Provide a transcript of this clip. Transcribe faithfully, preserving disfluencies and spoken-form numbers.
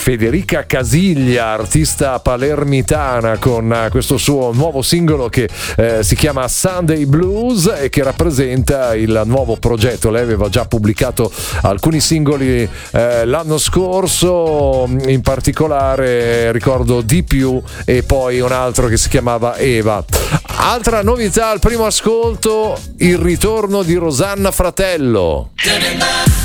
Federica Casiglia, artista palermitana, con questo suo nuovo singolo che eh, si chiama Sunday Blues e che rappresenta il nuovo progetto. Lei aveva già pubblicato alcuni singoli eh, l'anno scorso, in particolare ricordo Di più e poi un altro che si chiamava Eva. Altra novità al primo ascolto, il ritorno di Rosanna Fratello.